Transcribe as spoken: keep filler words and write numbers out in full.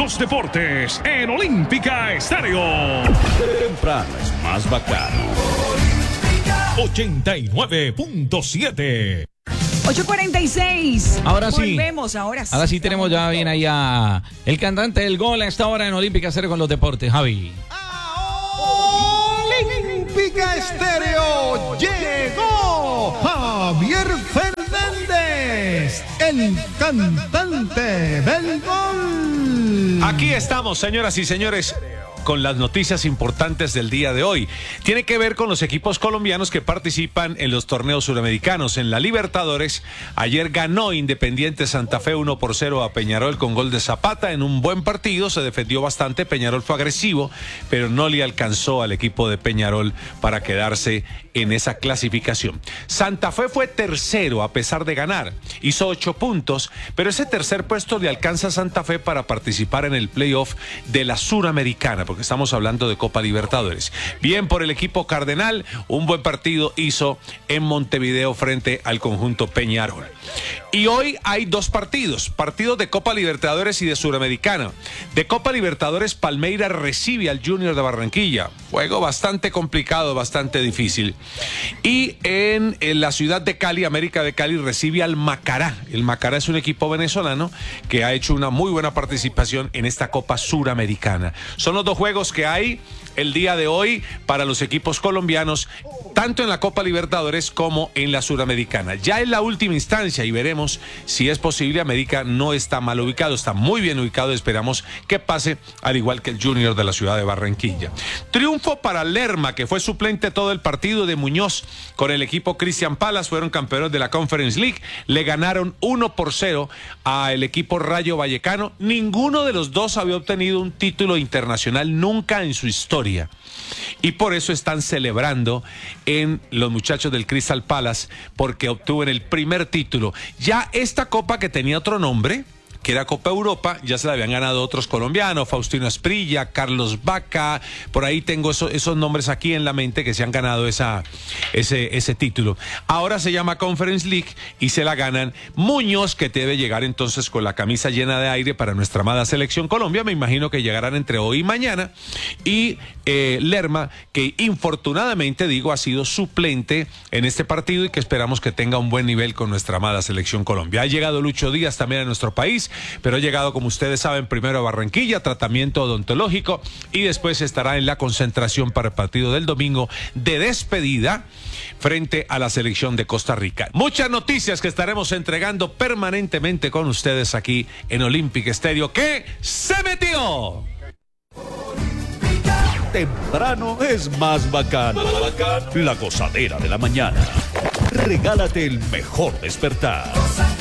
los deportes en Olímpica Estéreo. Temprano es más bacano. ochenta y nueve punto siete. ocho cuarenta y seis. Ahora sí. Volvemos, ahora sí. Ahora sí tenemos ya bien ahí a el cantante del gol a esta hora en Olímpica Estéreo con los deportes, Javi. Olímpica Estéreo llegó Javier Fernández, el cantante del gol. Aquí estamos, señoras y señores, con las noticias importantes del día de hoy. Tiene que ver con los equipos colombianos que participan en los torneos suramericanos. En la Libertadores, ayer ganó Independiente Santa Fe uno por cero a Peñarol con gol de Zapata en un buen partido. Se defendió bastante, Peñarol fue agresivo, pero no le alcanzó al equipo de Peñarol para quedarse en esa clasificación. Santa Fe fue tercero a pesar de ganar, hizo ocho puntos, pero ese tercer puesto le alcanza a Santa Fe para participar en el playoff de la Suramericana, porque estamos hablando de Copa Libertadores. Bien por el equipo cardenal, un buen partido hizo en Montevideo frente al conjunto Peñarol. Y hoy hay dos partidos, partidos de Copa Libertadores y de Suramericana. De Copa Libertadores, Palmeiras recibe al Junior de Barranquilla, juego bastante complicado, bastante difícil. Y en, en la ciudad de Cali, América de Cali recibe al Macará. El Macará es un equipo venezolano que ha hecho una muy buena participación en esta Copa Suramericana. Son los dos juegos que hay el día de hoy para los equipos colombianos, tanto en la Copa Libertadores como en la Suramericana. Ya en la última instancia, y veremos si es posible, América no está mal ubicado, está muy bien ubicado, esperamos que pase, al igual que el Junior de la ciudad de Barranquilla. Triunfo para Lerma, que fue suplente todo el partido de Muñoz con el equipo Cristian Palace, fueron campeones de la Conference League, le ganaron uno por cero al equipo Rayo Vallecano. Ninguno de los dos había obtenido un título internacional nunca en su historia. Y por eso están celebrando en los muchachos del Crystal Palace, porque obtuvieron el primer título. Ya esta copa, que tenía otro nombre, que era Copa Europa, ya se la habían ganado otros colombianos, Faustino Asprilla, Carlos Vaca, por ahí tengo eso, esos nombres aquí en la mente que se han ganado esa, ese, ese título. Ahora se llama Conference League y se la ganan Muñoz, que debe llegar entonces con la camisa llena de aire para nuestra amada Selección Colombia. Me imagino que llegarán entre hoy y mañana. Y eh, Lerma, que infortunadamente, digo, ha sido suplente en este partido y que esperamos que tenga un buen nivel con nuestra amada Selección Colombia. Ha llegado Lucho Díaz también a nuestro país, pero ha llegado, como ustedes saben, primero a Barranquilla, tratamiento odontológico, y después estará en la concentración para el partido del domingo de despedida frente a la selección de Costa Rica. Muchas noticias que estaremos entregando permanentemente con ustedes aquí en Olímpica Estéreo, que se metió. Temprano es más bacano. La gozadera de la mañana. Regálate el mejor despertar.